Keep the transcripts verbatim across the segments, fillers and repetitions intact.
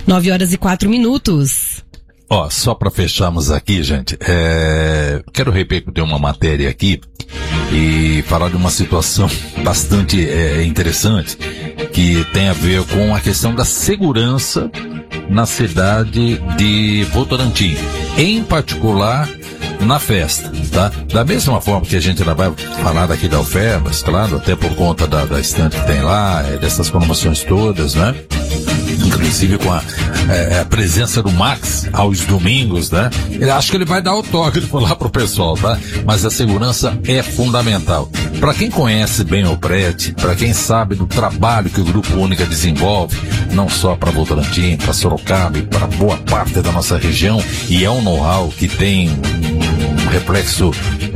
nove horas e quatro minutos. Ó, só para fecharmos aqui, gente, é... quero repercutir uma matéria aqui e falar de uma situação bastante é, interessante que tem a ver com a questão da segurança na cidade de Votorantim, em particular na festa, tá? Da mesma forma que a gente ainda vai falar daqui da Alfebas, claro, até por conta da, da estante que tem lá, dessas promoções todas, né? Inclusive com a, é, a presença do Max aos domingos, né? Ele acho que ele vai dar autógrafo lá pro pessoal, tá? Mas a segurança é fundamental. Para quem conhece bem o Prete, para quem sabe do trabalho que o Grupo Única desenvolve, não só para Votorantim, para Sorocaba e para boa parte da nossa região, e é um know-how que tem um reflexo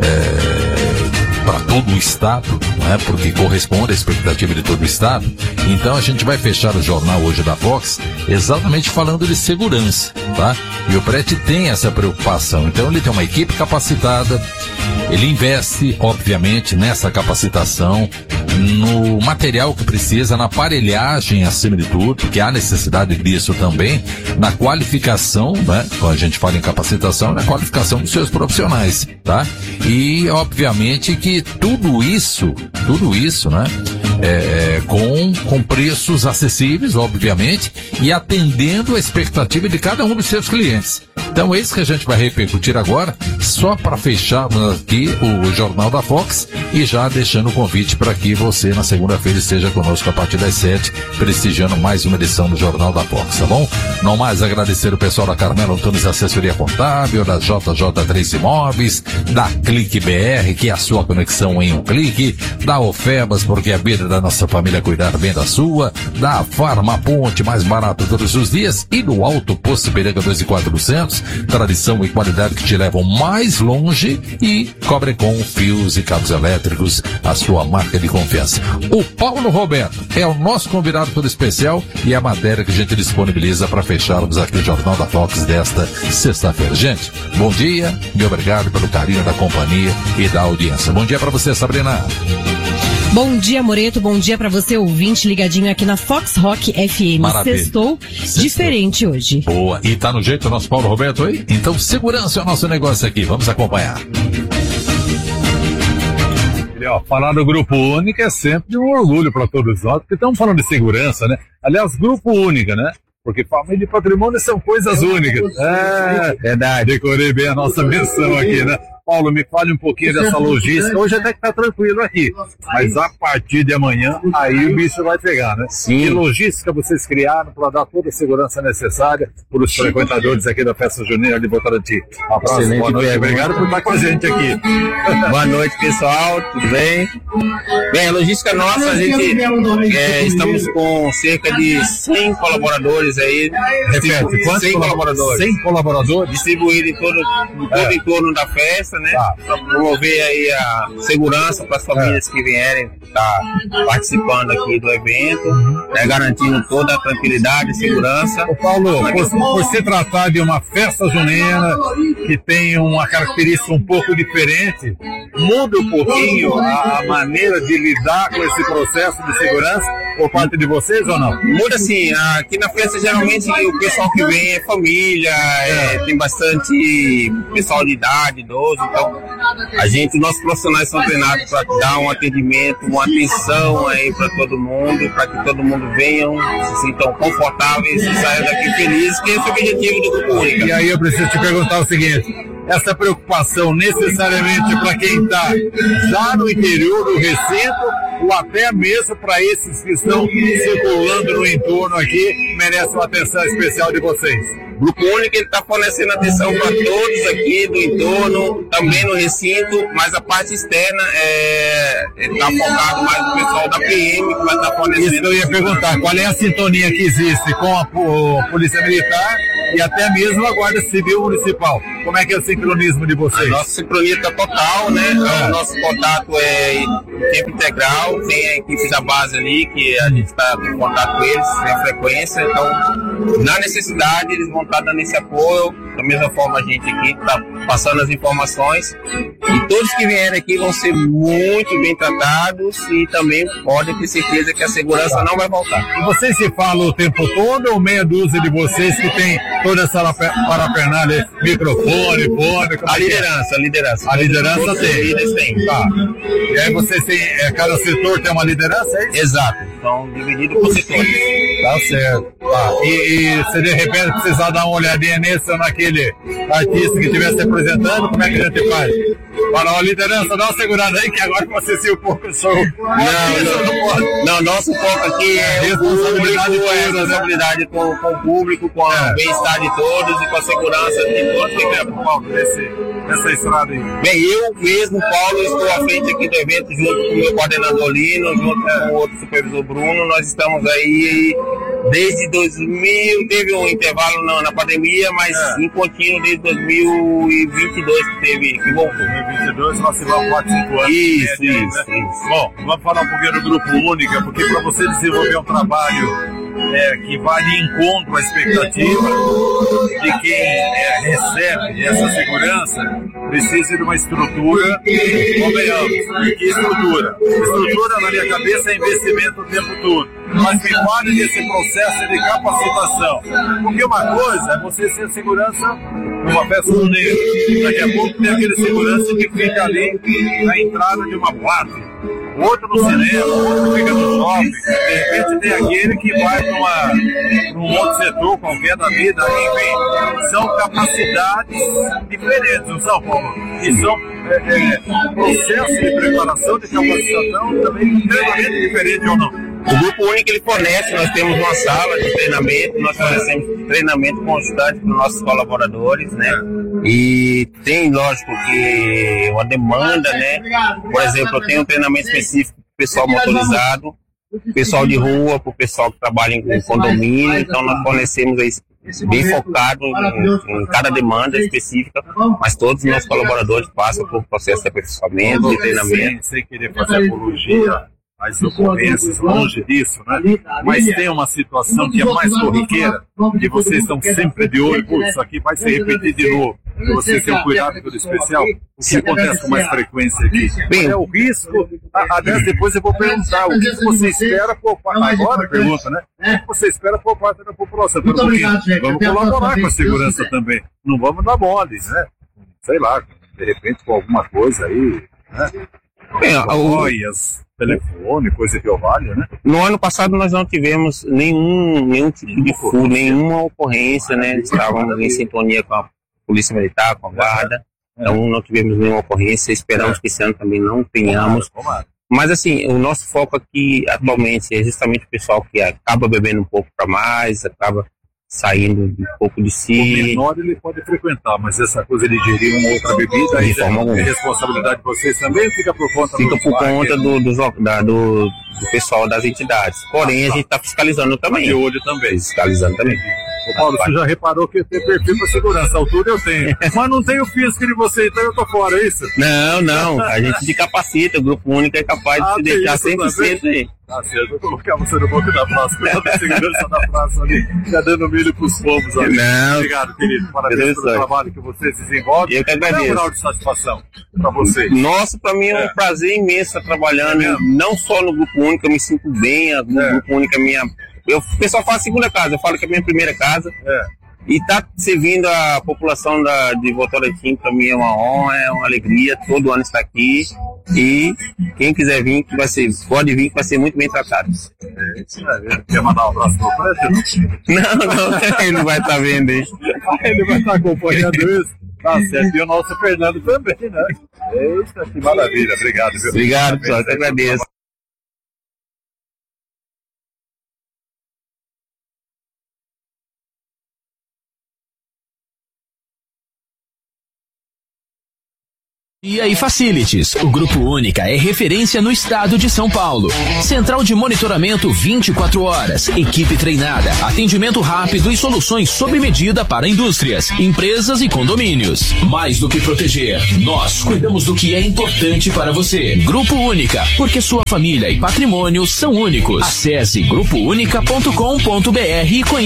é, para todo o estado, né? Porque corresponde à expectativa de todo o estado. Então a gente vai fechar o jornal hoje da Fox exatamente falando de segurança, tá? E o Prete tem essa preocupação, então ele tem uma equipe capacitada, ele investe, obviamente, nessa capacitação, no material que precisa, na aparelhagem acima de tudo, porque há necessidade disso também, na qualificação, né? Quando a gente fala em capacitação, na qualificação dos seus profissionais, tá? E, obviamente, que tudo isso, tudo isso, né? É, com, com preços acessíveis, obviamente, e atendendo a expectativa de cada um dos seus clientes. Então é isso que a gente vai repercutir agora, só para fecharmos aqui o Jornal da Fox e já deixando o convite para que você na segunda-feira esteja conosco a partir das sete, prestigiando mais uma edição do Jornal da Fox, tá bom? Não mais agradecer o pessoal da Carmelo Antunes Assessoria Contábil, da J J três Imóveis, da Clique B R, que é a sua conexão em um clique, da Ofebas, porque é a vida da nossa família cuidar bem da sua, da Farma Ponte, mais barato todos os dias, e do Alto Posto Ipiranga dois mil e quatrocentos, tradição e qualidade que te levam mais longe, e cobre com fios e cabos elétricos, a sua marca de confiança. O Paulo Roberto é o nosso convidado todo especial e a matéria que a gente disponibiliza para fecharmos aqui o Jornal da Fox desta sexta-feira. Gente, bom dia e obrigado pelo carinho da companhia e da audiência. Bom dia para você, Sabrina. Bom dia, Moreto. Bom dia pra você, ouvinte, ligadinho aqui na Fox Rock F M. Maravilha. Sextou, Sextou diferente hoje. Boa. E tá no jeito o nosso Paulo Roberto aí? Então segurança é o nosso negócio aqui. Vamos acompanhar. Ó, falar do Grupo Única é sempre um orgulho para todos nós, porque estamos falando de segurança, né? Aliás, Grupo Única, né? Porque família e patrimônio são coisas únicas. É, verdade. Decorei bem a nossa menção aqui, né? Paulo, me fale um pouquinho dessa logística. Hoje até que tá tranquilo aqui, mas a partir de amanhã, aí o bicho vai pegar, né? Sim. Que logística vocês criaram para dar toda a segurança necessária para os frequentadores aqui da Festa Junina de Votorantim? Um abraço, Excelente, boa noite, bem. obrigado por estar com a gente aqui. Boa noite, pessoal, tudo bem? Bem, a logística nossa, a gente é, estamos com cerca de cem colaboradores aí. Repete, quantos cem colaboradores? cem colaboradores? Distribuídos em todo, em todo É. em torno da festa, né? Tá. Para promover aí a segurança para as famílias É. que vierem estar participando aqui do evento, né, garantindo toda a tranquilidade e segurança. Ô Paulo, por, por se tratar de uma festa junina que tem uma característica um pouco diferente, muda um pouquinho a, a maneira de lidar com esse processo de segurança por parte de vocês ou não? Muda assim, aqui na festa geralmente o pessoal que vem é família, é, tem bastante pessoal de idade, idoso, então a gente, nossos profissionais são treinados para dar um atendimento, uma atenção aí para todo mundo, para que todo mundo venham, se sintam confortáveis e saiam daqui felizes, que esse é o objetivo do Grupo Única. E aí eu preciso te perguntar o seguinte, essa preocupação necessariamente para quem está já no interior do recinto ou até mesmo para esses que estão circulando no entorno aqui, merece uma atenção especial de vocês? O Grupo Única está fornecendo atenção para todos aqui do entorno, também no recinto, mas a parte externa está focado mais no pessoal da P M que vai estar fornecendo. Isso que eu ia perguntar, qual é a sintonia que existe com a po- Polícia Militar e até mesmo a Guarda Civil Municipal? Como é que é o sincronismo de vocês? A nossa sincronia está total, né? É. O nosso contato é em tempo integral, tem a equipe da base ali que a gente está em contato com eles, sem frequência, então na necessidade eles vão estar dando esse apoio, da mesma forma a gente aqui está passando as informações e todos que vierem aqui vão ser muito bem tratados e também podem ter certeza que a segurança não vai voltar. E vocês se falam o tempo todo ou meia dúzia de vocês que tem toda essa parafernália, microfone, fone? A liderança, a liderança. A liderança tem. Eles têm. Tá. E aí vocês têm, é, cada setor tem uma liderança, é isso? Exato. Então, dividido por setores. Tá certo. Tá. E, e se de repente precisar dar uma olhadinha nesse ou naquele artista que estiver se apresentando, como é que a gente faz? Para a liderança, dá uma segurada aí, que agora você se um pouco eu sou. Não, não, não, não, nosso foco aqui é responsabilidade, público, é responsabilidade com, com o público, com é. o bem-estar de todos e com a segurança de todos. Que é, Paulo, nesse, nessa estrada aí? Bem, eu mesmo, Paulo, estou à frente aqui do evento junto com o meu coordenador Lino, junto é. com o outro supervisor Bruno. Nós estamos aí desde dois mil, teve um intervalo na, na pandemia, mas é. em contínuo desde dois mil e vinte e dois que teve, que voltou. dois mil e vinte e dois, nós tivemos quatro, cinco anos. Isso, né? isso, né? isso. Bom, vamos falar um pouquinho do Grupo Única, porque para você desenvolver um trabalho é, que vai de encontro à expectativa de quem é, recebe essa segurança, precisa de uma estrutura, convenhamos, que estrutura? Estrutura, na minha cabeça, é investimento o tempo todo, mas que vale desse processo de capacitação, porque uma coisa é você ser segurança numa festa do negro, daqui a pouco tem aquele segurança que fica ali na entrada de uma boate, outro no cinema, outro fica no shopping, de repente tem aquele que vai para um outro setor qualquer da vida, enfim, são capacidades diferentes, não são, Paulo? E são é, é, processos de preparação, de capacitação também extremamente diferentes ou não? O Grupo Única ele fornece, nós temos uma sala de treinamento, nós fornecemos treinamento constante para os nossos colaboradores, né? E tem, lógico, que uma demanda, né? Por exemplo, eu tenho um treinamento específico para o pessoal motorizado, pessoal de rua, para o pessoal que trabalha em condomínio, então nós fornecemos aí bem focado em, em cada demanda específica, mas todos os nossos colaboradores passam por um processo de aperfeiçoamento, de treinamento. Sem querer fazer apologia as ocorrências, longe disso, né? Mas tem uma situação que é mais corriqueira, que vocês estão sempre de olho, pô, isso aqui vai se repetir de novo, que vocês têm um cuidado todo especial. O que acontece com mais frequência aqui? Bem, é o risco, aliás, depois eu vou perguntar, o que você espera por parte, agora pergunta, né? O que você espera por parte da população? Porque vamos colaborar com a segurança também, não vamos dar mole, né? Sei lá, de repente com alguma coisa aí, né? Bem, o... telefone, coisa que eu valha, né? No ano passado nós não tivemos nenhum, nenhum tipo de furo, nenhuma ocorrência, né? Estávamos em sintonia com a Polícia Militar, com a Guarda, então não tivemos nenhuma ocorrência, esperamos que esse ano também não tenhamos. Mas assim, o nosso foco aqui atualmente é justamente o pessoal que acaba bebendo um pouco para mais, acaba saindo um pouco de si. O menor ele pode frequentar, mas essa coisa de gerir uma outra bebida aí é responsabilidade de vocês também, fica por conta fica por conta do, do, da, do, do pessoal das entidades. Porém, ah, tá. a gente está fiscalizando também. De olho também. Fiscalizando também. Ô Paulo, você já reparou que tem perfil para segurança, a altura eu tenho, mas não tenho físico de você, então eu tô fora, é isso? Não, não, a gente te capacita, o Grupo Único é capaz de ah, te deixar cem por cento aí. Tá certo, eu vou colocar você no banco da praça, cuidado da segurança da praça ali, já dando milho pros pombos ali. Não. Obrigado, querido, parabéns pelo trabalho que você desenvolve. Eu que agradeço. É um grau de satisfação para vocês. Nossa, para mim é um é. prazer imenso estar trabalhando, é não só no Grupo Único, eu me sinto bem, o é. Grupo Único é minha... Eu, o pessoal fala segunda casa, eu falo que é a minha primeira casa. É. E tá servindo a população da, de Votorantim, para mim é uma honra, é uma alegria, todo ano está aqui. E quem quiser vir, que vai ser, pode vir, que vai ser muito bem tratado. É, isso é. Quer mandar um abraço pro Fred? Não, não, ele não vai estar tá vendo isso. Ele vai estar tá acompanhando isso. Tá certo, e o nosso Fernando também, né? Eita, que maravilha, obrigado. Viu? Obrigado, pessoal, eu agradeço. E aí Facilities, o Grupo Única é referência no estado de São Paulo. Central de monitoramento vinte e quatro horas, equipe treinada, atendimento rápido e soluções sob medida para indústrias, empresas e condomínios. Mais do que proteger, nós cuidamos do que é importante para você. Grupo Única, porque sua família e patrimônio são únicos. Acesse grupo única ponto com ponto br e conheça